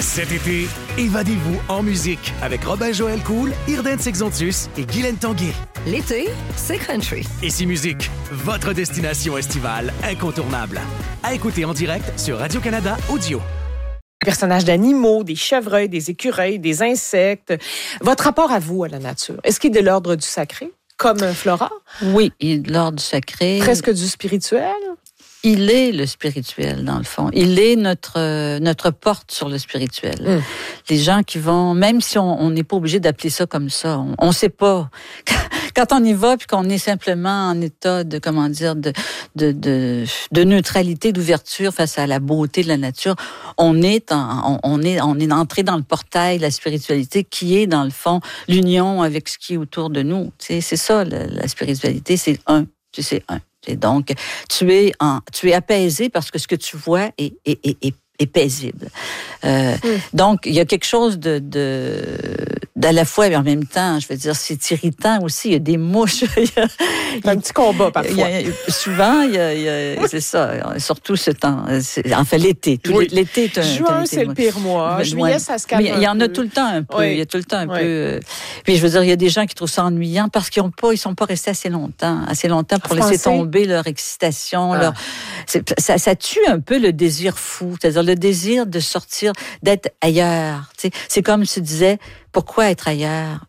Cet été, évadez-vous en musique avec Robin-Joël Cool, Irden Sexontus et Guylaine Tanguay. L'été, c'est country. Ici Musique, votre destination estivale incontournable. À écouter en direct sur Radio-Canada Audio. Personnages d'animaux, des chevreuils, des écureuils, des insectes. Votre rapport à vous, à la nature, est-ce qu'il est de l'ordre du sacré, comme Flora? Oui, il est de l'ordre du sacré. Presque du spirituel? Il est le spirituel, dans le fond. Il est notre porte sur le spirituel. Les gens qui vont, même si on n'est pas obligé d'appeler ça comme ça, on sait pas. Quand on y va, puis qu'on est simplement en état de, comment dire, de neutralité, d'ouverture face à la beauté de la nature, on est entré dans le portail de la spiritualité qui est, dans le fond, l'union avec ce qui est autour de nous. C'est ça, la spiritualité, c'est un. Et donc, tu es apaisé parce que ce que tu vois est paisible. Donc, il y a quelque chose d'à la fois, mais en même temps, je veux dire, c'est irritant aussi. Il y a des mouches. Il y a un petit combat parfois. Souvent, c'est ça. Surtout ce temps. Enfin, l'été. L'été est un. Juin, c'est le pire mois. Juillet, ça se calme. Mais il y en a tout le temps un peu. Oui. Il y a tout le temps un peu. Puis, je veux dire, il y a des gens qui trouvent ça ennuyant parce qu'ils sont pas restés assez longtemps pour laisser tomber leur excitation. Ça tue un peu le désir fou. C'est-à-dire le désir de sortir, d'être ailleurs. Tu sais, c'est comme tu disais, pourquoi être ailleurs?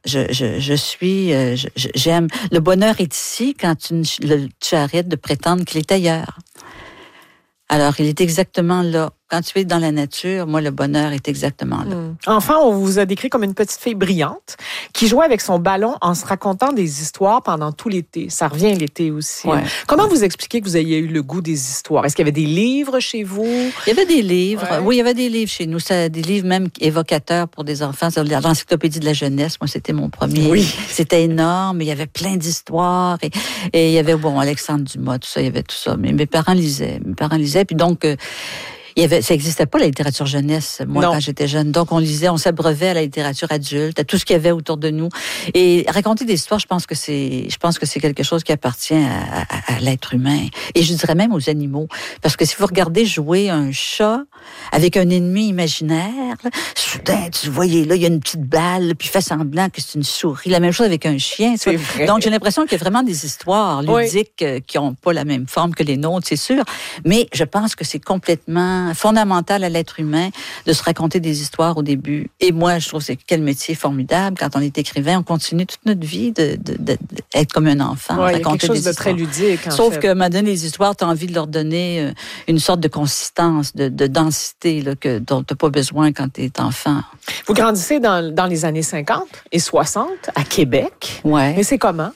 J'aime. Le bonheur est ici quand tu arrêtes de prétendre qu'il est ailleurs. Alors, il est exactement là. Quand tu es dans la nature, moi, le bonheur est exactement là. Enfant, on vous a décrit comme une petite fille brillante qui jouait avec son ballon en se racontant des histoires pendant tout l'été. Ça revient l'été aussi. Ouais. Comment vous expliquez que vous ayez eu le goût des histoires? Est-ce qu'il y avait des livres chez vous? Il y avait des livres. Ouais. Oui, il y avait des livres chez nous. Des livres même évocateurs pour des enfants. L'encyclopédie de la jeunesse, moi, c'était mon premier. Oui. C'était énorme. Il y avait plein d'histoires. Et il y avait, Alexandre Dumas, tout ça. Il y avait tout ça. Mais mes parents lisaient. Puis donc... ça n'existait pas, la littérature jeunesse, moi, quand j'étais jeune. Donc, on lisait, on s'abreuvait à la littérature adulte, à tout ce qu'il y avait autour de nous. Et raconter des histoires, je pense que c'est quelque chose qui appartient à l'être humain. Et je dirais même aux animaux. Parce que si vous regardez jouer un chat avec un ennemi imaginaire, là, soudain, tu voyais, là, il y a une petite balle, puis il fait semblant que c'est une souris. La même chose avec un chien. C'est vrai. Donc, j'ai l'impression qu'il y a vraiment des histoires ludiques qui n'ont pas la même forme que les nôtres, c'est sûr. Mais je pense que c'est complètement fondamental à l'être humain de se raconter des histoires au début. Et moi, je trouve que c'est quel métier formidable. Quand on est écrivain, on continue toute notre vie d'être comme un enfant. Oui, il y a quelque chose de très ludique. Sauf que, maintenant, les histoires, tu as envie de leur donner une sorte de consistance, de densité dont tu n'as pas besoin quand tu es enfant. Vous grandissez dans les années 50 et 60 à Québec. Ouais. Mais c'est comment?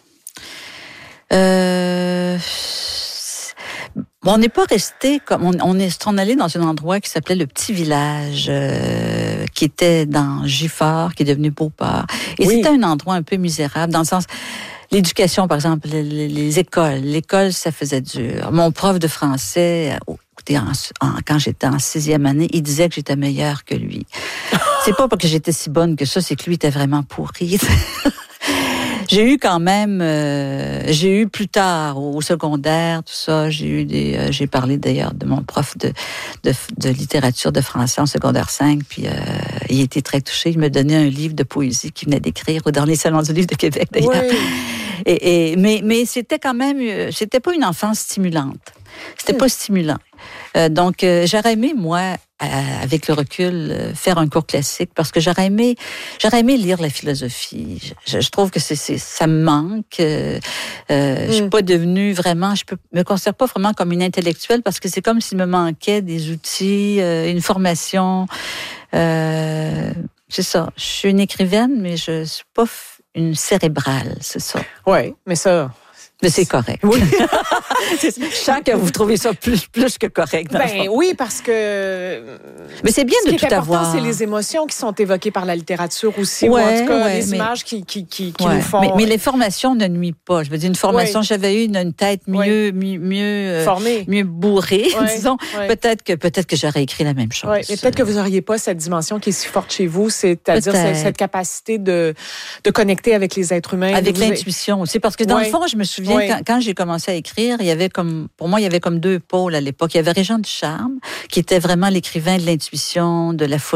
On n'est pas resté comme on est allé dans un endroit qui s'appelait le Petit Village, qui était dans Gifford, qui est devenu Beauport. Et c'était un endroit un peu misérable dans le sens l'éducation, par exemple, les écoles. L'école, ça faisait dur. Mon prof de français, quand j'étais en 6e année, il disait que j'étais meilleure que lui. C'est pas parce que j'étais si bonne que ça, c'est que lui était vraiment pourri. J'ai eu quand même, plus tard au secondaire, tout ça, j'ai parlé d'ailleurs de mon prof de littérature de français en secondaire 5, puis il était très touché. Il me donnait un livre de poésie qu'il venait d'écrire au dernier salon du livre de Québec d'ailleurs. Oui. Mais c'était quand même, c'était pas une enfance stimulante. C'était pas stimulant. Donc, j'aurais aimé, moi, avec le recul, faire un cours classique parce que j'aurais aimé lire la philosophie. Je trouve que ça me manque. Je suis pas devenue vraiment, me considère pas vraiment comme une intellectuelle parce que c'est comme s'il me manquait des outils, une formation. C'est ça. Je suis une écrivaine, mais je suis pas une cérébrale, c'est ça. Oui, mais ça... Mais c'est correct. Oui. Je sens que vous trouvez ça plus que correct. Oui, parce que... Mais c'est bien de tout avoir. Ce qui est important, c'est les émotions qui sont évoquées par la littérature aussi, ou en tout cas les images qui nous font... Mais les formations ne nuisent pas. Je veux dire, une formation, j'avais eu une tête mieux formée, mieux bourrée, disons. Peut-être que j'aurais écrit la même chose. Mais peut-être que vous n'auriez pas cette dimension qui est si forte chez vous, c'est-à-dire cette capacité de connecter avec les êtres humains. Avec l'intuition aussi. Parce que dans le fond, je me souviens, quand j'ai commencé à écrire, pour moi, il y avait comme deux pôles à l'époque. Il y avait Régent Ducharme, qui était vraiment l'écrivain de l'intuition, de la folie.